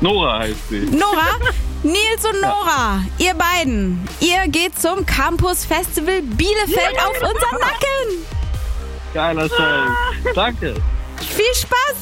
Nora heißt sie. Nora? Nils und Nora, ihr beiden, ihr geht zum Campus Festival Bielefeld auf unseren Nacken. Geiler Scheiß. Danke. Viel Spaß!